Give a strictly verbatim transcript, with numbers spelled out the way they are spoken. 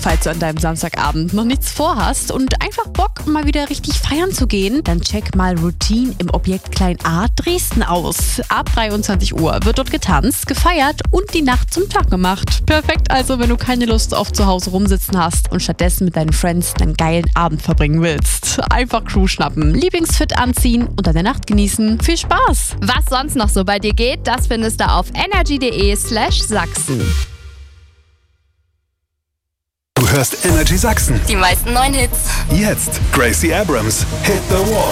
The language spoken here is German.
Falls du an deinem Samstagabend noch nichts vorhast und einfach Bock, mal wieder richtig feiern zu gehen, dann check mal Routine im Objekt Klein A Dresden aus. Ab dreiundzwanzig Uhr wird dort getanzt, gefeiert und die Nacht zum Tag gemacht. Perfekt also, wenn du keine Lust auf zu Hause rumsitzen hast und stattdessen mit deinen Friends einen geilen Abend verbringen willst. Einfach Crew schnappen, Lieblingsfit anziehen und deine Nacht genießen. Viel Spaß! Was sonst noch so bei dir geht, das findest du auf energy.de slash Sachsen. Du hörst Energy Sachsen. Die meisten neuen Hits. Jetzt Gracie Abrams, Hit the Wall.